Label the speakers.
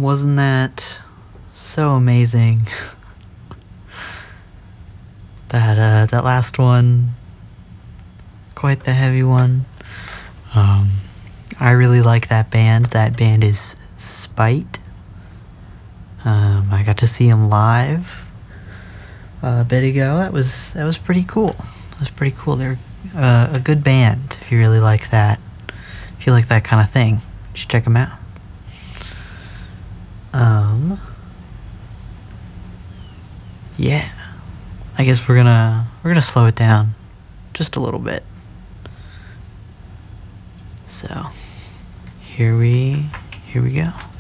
Speaker 1: wasn't that so amazing? That last one, quite the heavy one. I really like that band. That band is Spite. I got to see them live a bit ago. That was pretty cool. That was pretty cool. They're a good band. If you really like that, if you like that kind of thing, you should check them out. Yeah. I guess we're gonna slow it down just a little bit. So here we go.